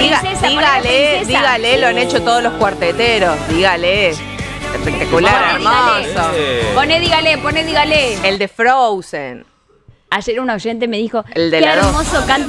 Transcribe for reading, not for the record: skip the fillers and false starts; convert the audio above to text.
princesa, dígale, lo han hecho todos los cuarteteros. Dígale. Espectacular, hermoso. Poné dígale. El de Frozen. Ayer un oyente me dijo, El de qué la dos. hermoso canta